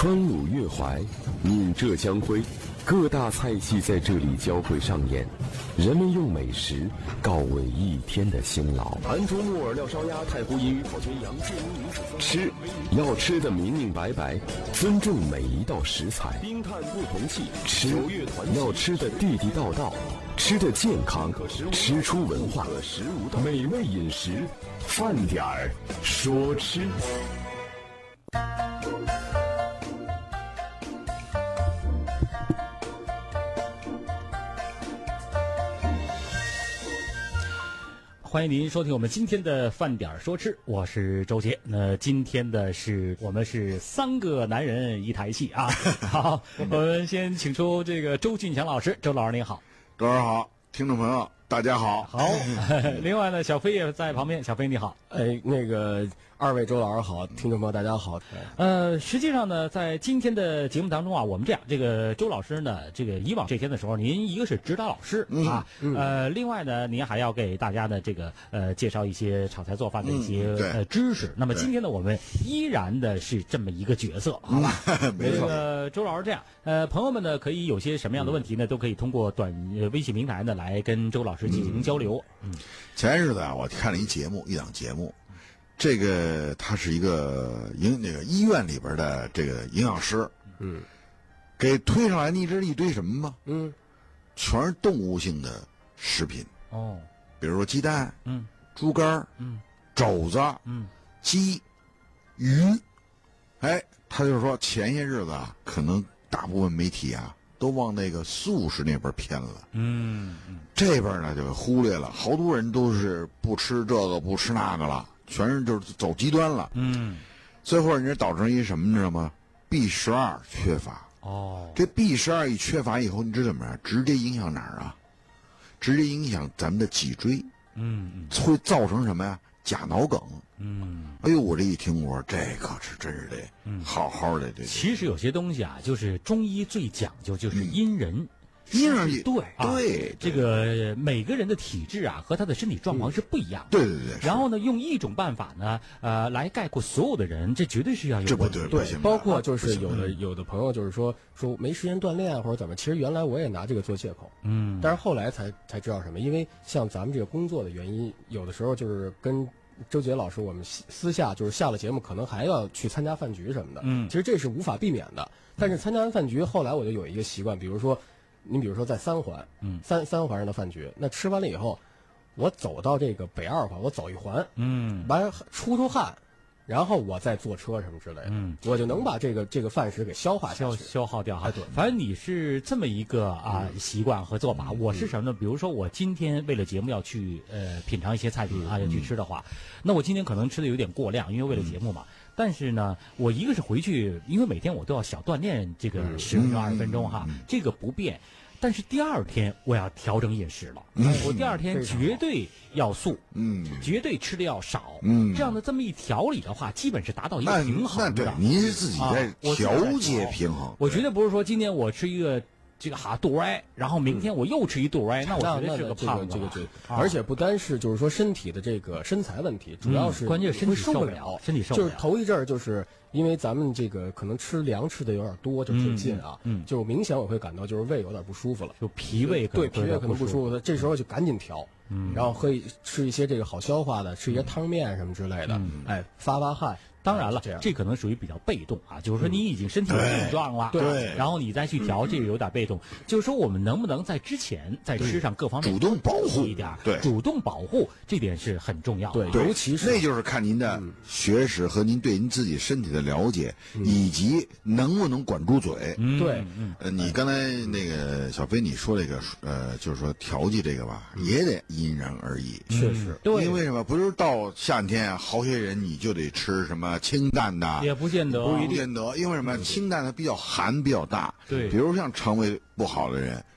川鲁粤淮，闽浙江徽，各大菜系在这里交汇上演，人们用美食告慰一天的辛劳。 韩州木耳料烧鸭，太湖银鱼烤全羊，建宁女子吃要吃得明明白白，尊重每一道食材。 冰炭不同气， 吃要吃得地地道道，吃得健康，吃出文化。美味饮食，饭点儿说吃。 欢迎您收听我们今天的饭点说吃，我是周杰。那今天的我们是三个男人一台戏啊。好，我们先请出这个周俊强老师，周老师您好。 周老师好，听众朋友大家好。 好，另外呢，小飞也在旁边，小飞你好。 那个二位周老师好，听众朋友大家好。 实际上呢，在今天的节目当中啊，我们这样，这个周老师呢，这个以往这天的时候，您一个是指导老师啊，另外呢，您还要给大家的这个介绍一些炒菜做饭的一些知识。那么今天呢，我们依然的是这么一个角色，好吧？ 没错。 周老师这样，朋友们呢，可以有些什么样的问题呢，都可以通过微信平台呢来跟周老师进行交流。 前日子啊，我看了一档节目。这个他是一个那个医院里边的这个营养师，给推上来你知道一堆什么吗？全是动物性的食品哦， 比如说鸡蛋，猪肝，肘子，鸡，鱼，他就是说前些日子啊，可能大部分媒体啊都往那个素食那边偏了，这边呢就忽略了，好多人都是不吃这个不吃那个了。全是就是走极端了，最后人家导致一什么你知道吗？B12缺乏。这 B12一缺乏以后，你知道怎么样？直接影响哪儿啊？直接影响咱们的脊椎，会造成什么呀？假脑梗。哎呦，我这一听，我说这可是真是得好好的。 其实有些东西啊，就是中医最讲究就是因人。 对， 这个每个人的体质啊和他的身体状况是不一样的。 对。 然后呢，用一种办法呢，来概括所有的人，这绝对是要有问题。 对，包括就是有的朋友就是说没时间锻炼或者怎么，其实原来我也拿这个做借口。但是后来才知道什么，因为像咱们这个工作的原因，有的时候就是跟周杰老师我们私下就是下了节目，可能还要去参加饭局什么的。其实这是无法避免的。但是参加完饭局，后来我就有一个习惯，比如说在三环，三环上的饭局，那吃完了以后，我走到这个北二环，我走一环，完出汗，然后我再坐车什么之类的，我就能把这个饭食给消化下去， 消耗掉。 对， 反正你是这么一个习惯和做法。我是什么呢？比如说我今天为了节目要去品尝一些菜品啊，要去吃的话，那我今天可能吃的有点过量，因为为了节目嘛。但是呢，我一个是回去，因为每天我都要小锻炼这个10分钟20分钟哈，这个不变。但是第二天我要调整饮食了，我第二天绝对要素，绝对吃的要少，这样的这么一调理的话，基本是达到一个平衡的。 那对，您是自己在调节平衡。 我绝对不是说今天我吃一个这个肚歪，然后明天我又吃一肚歪，那我觉得是个胖子。 而且不单是就是说身体的这个身材问题，主要是关键身体受不了，身体受不了。 就是头一阵儿，就是因为咱们这个可能粮吃的有点多，就最近啊，就明显我会感到就是胃有点不舒服了， 就脾胃可能不舒服，这时候就赶紧调。然后吃一些这个好消化的，吃一些汤面什么之类的，发汗。 当然了，这可能属于比较被动啊，就是说你已经身体有症状了， 对， 然后你再去调，这个有点被动。就是说我们能不能在之前在吃上各方面主动保护一点， 对， 主动保护这点是很重要的。 对，尤其是那就是看您的学识和您对您自己身体的了解，以及能不能管住嘴。 对， 你刚才那个小飞你说这个就是说调剂这个吧，也得因人而异。 确实， 因为什么？不是到夏天，好些人你就得吃什么清淡的， 也不见得， 不见得，因为什么？清淡的比较寒比较大， 对， 比如像肠胃不好的人，